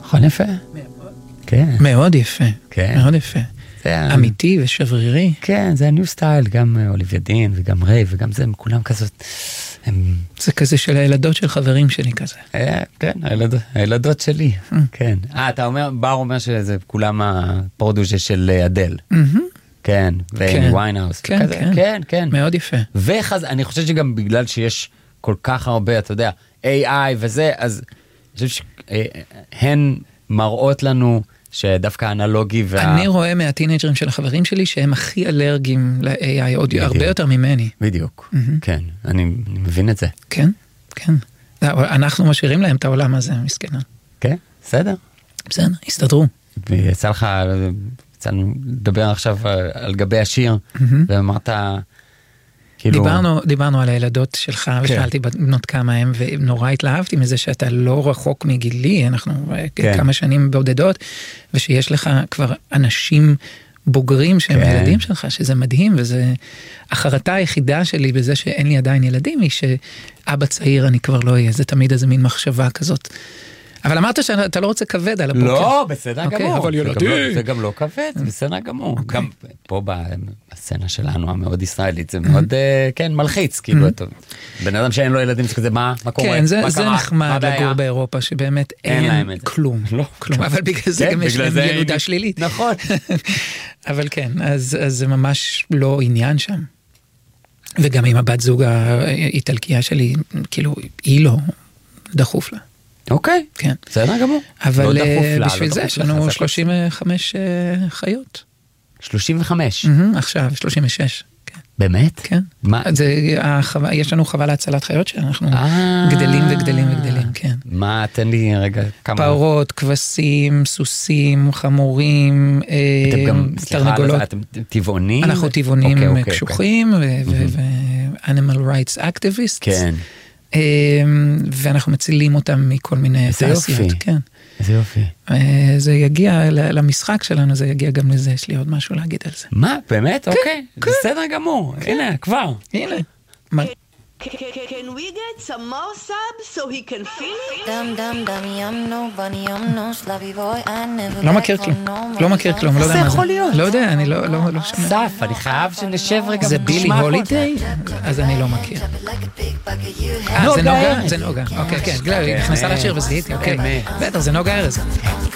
נכון, יפה. כן. מאוד יפה. כן. מאוד יפה. אמיתי ושברירי. כן, זה הניו סטייל, גם אוליביה דין וגם ריי וגם זה, כולם כזאת. זה כזה של הילדות של חברים שלי כזה. כן, הילדות שלי. כן. אתה אומר, בר אומר שזה כולם הפרודושה של אדל. כן, ואימי ויינהאוס. כן, כן. מאוד יפה. אני חושב שגם בגלל שיש כל כך הרבה, אתה יודע, AI וזה, אז אני חושב שהן מראות לנו שדווקא אנלוגי אני רואה מהטינג'רים של החברים שלי שהם הכי אלרגיים ל-AI, עוד הרבה יותר ממני. בדיוק, כן, אני מבין את זה. כן, כן. אנחנו משאירים להם את העולם הזה, מסכנה. כן, בסדר. בסדר, הסתדרו. ויצא לך, יצאנו לדבר עכשיו על גבי השיר, ואמרת, כאילו... דיברנו על הילדות שלך, ושאלתי בנות כמה הם, ונורא התלהבתי מזה שאתה לא רחוק מגילי, אנחנו כמה שנים בודדות, ושיש לך כבר אנשים בוגרים שהם ילדים שלך, שזה מדהים, וזה החרטה היחידה שלי בזה שאין לי עדיין ילדים, היא שאבא צעיר אני כבר לא אהיה, זה תמיד איזה מין מחשבה כזאת. אבל אמרת שאתה לא רוצה כבד על הפוקר. לא, בסדר גמור. אבל ילדים. זה גם לא כבד, בסדר גמור. גם פה בסצנה שלנו המאוד ישראלית, זה מאוד, כן, מלחיץ. כאילו, בן אדם שאין לו ילדים, זה כזה, מה קורה? כן, זה נחמד לגור באירופה, שבאמת אין כלום. כלום, אבל בגלל זה גם יש להם ילודה שלילית. נכון. אבל כן, אז זה ממש לא עניין שם. וגם עם הבת זוג האיטלקייה שלי, כאילו, היא לא דחוף לה. אוקיי, כן. בסדר גמור. אבל בשביל זה יש לנו 35 חיות. 35? עכשיו, 36. באמת? כן. יש לנו חווה להצלת חיות שאנחנו גדלים וגדלים וגדלים, כן. מה, תן לי רגע כמה... פרות, כבשים, סוסים, חמורים, תרנגולות. אתם טבעונים? אנחנו טבעונים קשוחים, ו-animal rights activists. כן. ואנחנו מצילים אותם מכל מיני תעשיות. כן. איזה יופי. זה יגיע למשחק שלנו, זה יגיע גם לזה, יש לי עוד משהו להגיד על זה. מה? באמת? אוקיי. בסדר גמור. הנה, כבר. הנה. Can we get some more subs so he can feel it? לא מכיר כלום. לא מכיר כלום, לא יודע מה זה. זה יכול להיות. לא יודע, אני לא שומע. סף, אני חייב שנשב רגע. זה בילי הולידיי? אז אני לא מכיר. זה נוגה? זה נוגה. אוקיי, כן. נכנסה לשיר וזיהיתי, אוקיי. בטח, זה נוגה ארז.